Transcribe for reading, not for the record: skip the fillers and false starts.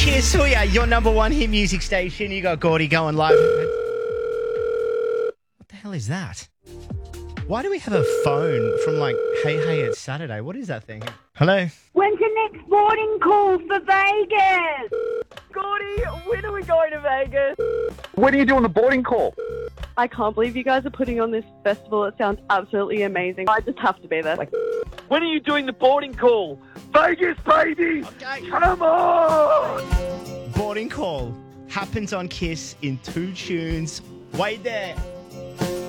Kiss, oh yeah, your number one hit music station. You got Gordy going live. What the hell is that? Why do we have a phone from like, hey, it's Saturday? What is that thing? Hello? When's the next boarding call for Vegas? Gordy, when are we going to Vegas? When are you doing the boarding call? I can't believe you guys are putting on this festival. It sounds absolutely amazing. I just have to be there. When are you doing the boarding call? Vegas, baby! Okay. Come on! Boarding call happens on Kiss in 2 tunes. Wait there.